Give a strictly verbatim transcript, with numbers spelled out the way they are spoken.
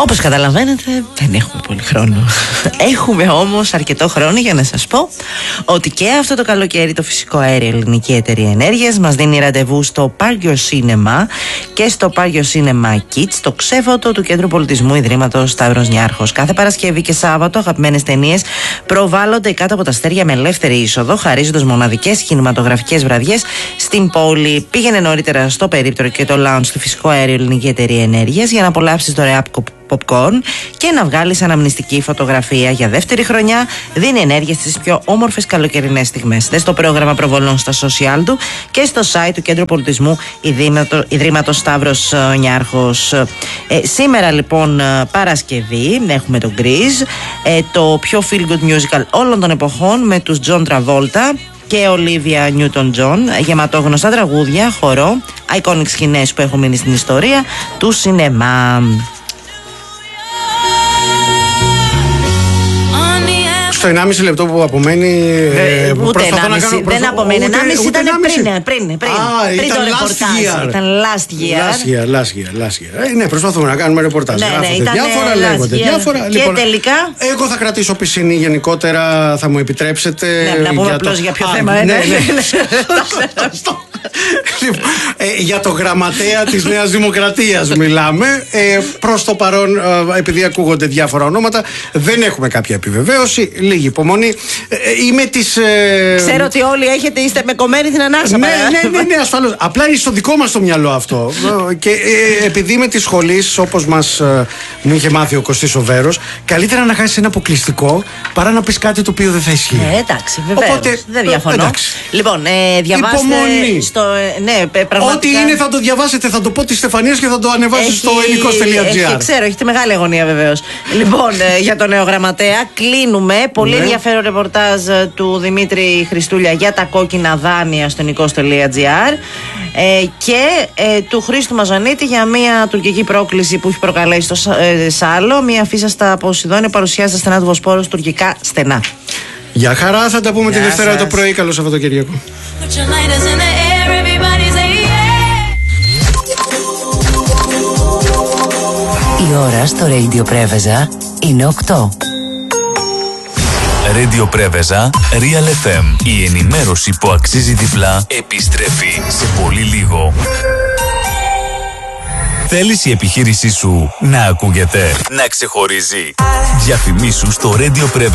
Όπως καταλαβαίνετε, δεν έχουμε πολύ χρόνο. Έχουμε όμως αρκετό χρόνο για να σας πω ότι και αυτό το καλοκαίρι το Φυσικό Αέριο Ελληνική Εταιρεία Ενέργειας μας δίνει ραντεβού στο Πάρκιο Σίνεμα και στο Πάρκιο Σίνεμα Kids, το ξέφωτο του Κέντρου Πολιτισμού Ιδρύματος Σταύρος Νιάρχος. Κάθε Παρασκευή και Σάββατο αγαπημένες ταινίες προβάλλονται κάτω από τα αστέρια με ελεύθερη είσοδο, χαρίζοντας μοναδικές κινηματογραφικές βραδιές στην πόλη. Πήγαινε νωρίτερα στο περίπτερο και το lounge του Φυσικό Αέριο Ελληνική Εταιρεία Ενέργειας για να απολαύσεις δωρεά popcorn και να βγάλεις αναμνηστική φωτογραφία. Για δεύτερη χρονιά δίνει ενέργεια στις πιο όμορφες καλοκαιρινές στιγμές. Δες το πρόγραμμα προβολών στα social του και στο site του Κέντρου Πολιτισμού Ιδρύματο, Ιδρύματος Σταύρος Νιάρχος. Ε, σήμερα λοιπόν Παρασκευή έχουμε το Grease, ε, το πιο feel good musical όλων των εποχών με τους John Travolta και Olivia Newton-John, γεματόγνωστα τραγούδια, χορό, iconic σκηνές που έχουν μείνει στην ιστορία του σινεμά. Στο ενάμιση λεπτό που απομένει. Ε, ούτε ενάμιση, δεν απομένει. ενάμιση ήταν πριν, πριν, πριν, Α, πριν ήταν το last ρεπορτάζ. Ήταν last year. Last year, last year, last year. Ε, ναι, προσπαθούμε να κάνουμε ρεπορτάζ. Ναι, ναι, ήταν διάφορα, λέγονται. Διάφορα. Και λοιπόν, τελικά. Εγώ θα κρατήσω πισινή γενικότερα, θα μου επιτρέψετε. Ναι, να πούμε απλώς για ποιο θέμα είναι. ε, για το γραμματέα της Νέας Δημοκρατίας μιλάμε. Ε, προς το παρόν, ε, επειδή ακούγονται διάφορα ονόματα, δεν έχουμε κάποια επιβεβαίωση. Λίγη υπομονή. Ε, είμαι της. Ε... Ξέρω ότι όλοι έχετε, είστε με κομμένη την ανάσα. Ναι, ναι, ναι, ναι, ασφαλώς. Απλά είναι στο δικό μας το μυαλό αυτό. Και ε, επειδή είμαι της σχολής, όπως μας ε, μου είχε μάθει ο Κωστής ο Βέρος, καλύτερα να χάσεις ένα αποκλειστικό παρά να πεις κάτι το οποίο δεν θα ισχύει. Ε, εντάξει, βεβαίως. Οπότε, δεν διαφωνώ. Εντάξει. Λοιπόν, ε, διαβάστε. Υπομονή. Στο, ε, ναι, πραγματικά. Ό,τι είναι θα το διαβάσετε, θα το πω της Στεφανίας και θα το ανεβάσω στο ελληνικός τελεία τζι άρ. Ξέρω, έχετε μεγάλη αγωνία βεβαίως. Λοιπόν, ε, για τον νέο γραμματέα, κλείνουμε. Πολύ ναι. ενδιαφέρον ρεπορτάζ του Δημήτρη Χριστούλια για τα κόκκινα δάνεια στο ελληνικός τελεία τζι άρ ε, και ε, του Χρήστου Μαζανίτη για μια τουρκική πρόκληση που έχει προκαλέσει στο ε, Σάλο. Μια φύσα στα Ποσειδόνια παρουσιάζει τα στενά του Βοσπόρου τουρκικά στενά. Γεια χαρά, θα τα πούμε Γεια τη Δευτέρα σας. το πρωί. Καλό Σαββατοκύριακο. Η ώρα στο Radio Πρέβεζα είναι οκτώ. Radio Πρέβεζα, Real εφ εμ. Η ενημέρωση που αξίζει διπλά επιστρέφει σε πολύ λίγο. Θέλεις η επιχείρησή σου να ακούγεται, να ξεχωρίζει? Διαφημίσου στο Radio Πρέβεζα.